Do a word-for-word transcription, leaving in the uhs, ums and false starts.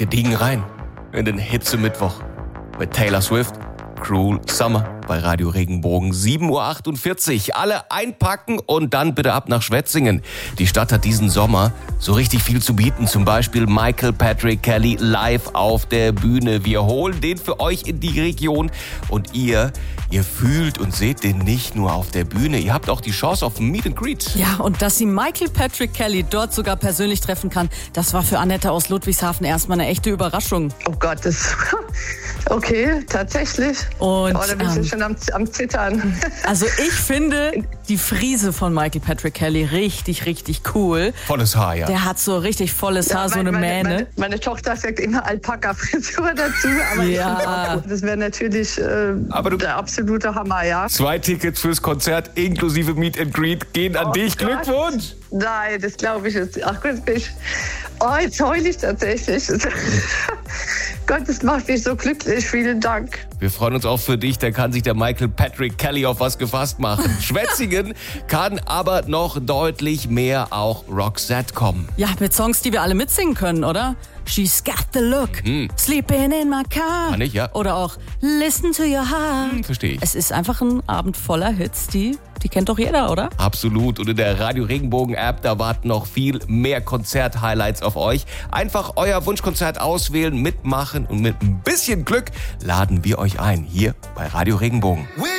gediegen rein in den Hitze-Mittwoch mit Taylor Swift, Cruel Summer bei Radio Regenbogen, sieben Uhr achtundvierzig. Alle einpacken und dann bitte ab nach Schwetzingen. Die Stadt hat diesen Sommer so richtig viel zu bieten. Zum Beispiel Michael Patrick Kelly live auf der Bühne. Wir holen den für euch in die Region und ihr, ihr fühlt und seht den nicht nur auf der Bühne. Ihr habt auch die Chance auf ein Meet and Greet. Ja, und dass sie Michael Patrick Kelly dort sogar persönlich treffen kann, das war für Annette aus Ludwigshafen erstmal eine echte Überraschung. Oh Gott, das... Okay, tatsächlich. Und, oh, da bin ich ähm, schon am, am Zittern. Also ich finde die Frise von Michael Patrick Kelly richtig, richtig cool. Volles Haar, ja. Der hat so richtig volles Ja, Haar, so eine meine, Mähne. Meine, meine Tochter sagt immer Alpaka-Frisur dazu, aber Ja. ich find's auch gut. Das wäre natürlich äh, Aber du- der absolute Hammer, ja. Zwei Tickets fürs Konzert inklusive Meet and Greet gehen an Oh dich. Gott. Glückwunsch! Nein, das glaube ich jetzt. Ach Gott, bin ich, oh, jetzt heule ich tatsächlich. Gott, das macht mich so glücklich. Vielen Dank. Wir freuen uns auch für dich, da kann sich der Michael Patrick Kelly auf was gefasst machen. Schwetzingen kann aber noch deutlich mehr auch Roxette kommen. Ja, mit Songs, die wir alle mitsingen können, oder? She's got the look, sleeping in my car. Kann ich, ja. Oder auch Listen to your heart. Hm, verstehe ich. Es ist einfach ein Abend voller Hits, die, die kennt doch jeder, oder? Absolut. Und in der Radio Regenbogen App, da warten noch viel mehr Konzert-Highlights auf euch. Einfach euer Wunschkonzert auswählen, mitmachen und mit ein bisschen Glück laden wir euch ein hier bei Radio Regenbogen.